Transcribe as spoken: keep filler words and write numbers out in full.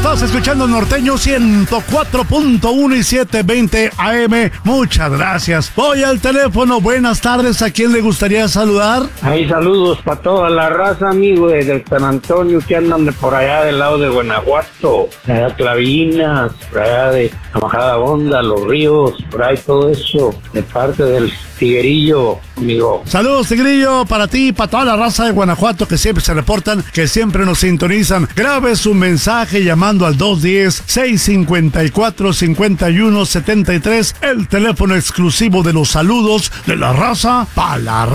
Estás escuchando Norteño ciento cuatro punto uno y setecientos veinte A M. Muchas gracias. Voy al teléfono. Buenas tardes. ¿A quién le gustaría saludar? Hay saludos para toda la raza, amigo, desde San Antonio, que andan de por allá del lado de Guanajuato, de allá Clavinas, por allá de la Majada Honda, Los Ríos, por ahí todo eso, de parte del Tiguerillo, amigo. Saludos, Tigrillo, para ti y para toda la raza de Guanajuato que siempre se reportan, que siempre nos sintonizan. Grabe su mensaje llamando al dos uno cero, seis cinco cuatro, cinco uno siete tres, el teléfono exclusivo de los saludos de la raza para la raza.